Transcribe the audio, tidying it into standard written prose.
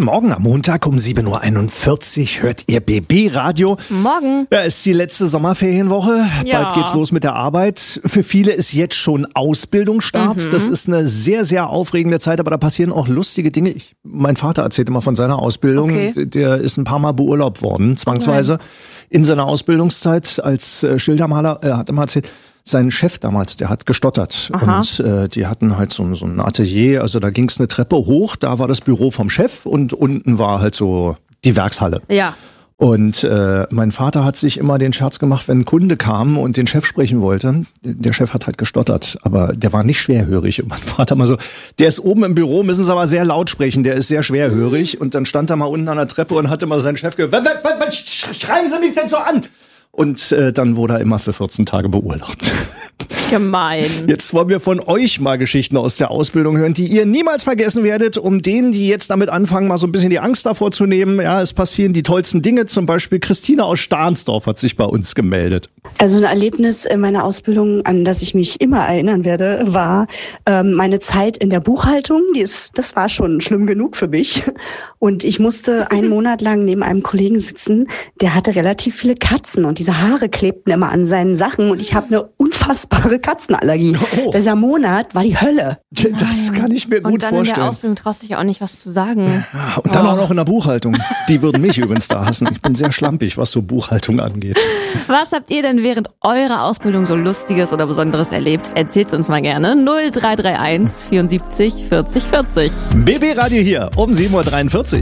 Guten Morgen am Montag um 7.41 Uhr hört ihr BB Radio. Morgen. Ja, ist die letzte Sommerferienwoche. Ja. Bald geht's los mit der Arbeit. Für viele ist jetzt schon Ausbildungsstart. Das ist eine sehr, sehr aufregende Zeit, aber da passieren auch lustige Dinge. Mein Vater erzählt immer von seiner Ausbildung. Okay. Der ist ein paar Mal beurlaubt worden, zwangsweise. In seiner Ausbildungszeit als Schildermaler. Er hat immer erzählt, sein Chef damals, der hat gestottert. Aha. Und die hatten halt so ein Atelier, also da ging's eine Treppe hoch, da war das Büro vom Chef und unten war halt so die Werkshalle. Ja. Und mein Vater hat sich immer den Scherz gemacht, wenn ein Kunde kam und den Chef sprechen wollte. Der Chef hat halt gestottert, aber der war nicht schwerhörig. Und mein Vater mal so, der ist oben im Büro, müssen Sie aber sehr laut sprechen, der ist sehr schwerhörig. Und dann stand er mal unten an der Treppe und hatte mal seinen Chef gesagt, was schreien Sie mich denn so an? Und dann wurde er immer für 14 Tage beurlaubt. Gemein. Jetzt wollen wir von euch mal Geschichten aus der Ausbildung hören, die ihr niemals vergessen werdet, um denen, die jetzt damit anfangen, mal so ein bisschen die Angst davor zu nehmen. Ja, es passieren die tollsten Dinge. Zum Beispiel Christina aus Stahnsdorf hat sich bei uns gemeldet. Also ein Erlebnis in meiner Ausbildung, an das ich mich immer erinnern werde, war meine Zeit in der Buchhaltung. Das war schon schlimm genug für mich. Und ich musste einen Monat lang neben einem Kollegen sitzen, der hatte relativ viele Katzen und diese Haare klebten immer an seinen Sachen und ich habe eine unfassbare Katzenallergie. Oh. Dieser Monat war die Hölle. Das kann ich mir Und gut dann in der vorstellen. Ausbildung traust du dich auch nicht, was zu sagen. Ja, und dann auch noch in der Buchhaltung. Die würden mich übrigens da hassen. Ich bin sehr schlampig, was so Buchhaltung angeht. Was habt ihr denn während eurer Ausbildung so Lustiges oder Besonderes erlebt? Erzählt's uns mal gerne. 0331 74 40 40. BB Radio hier um 7.43 Uhr.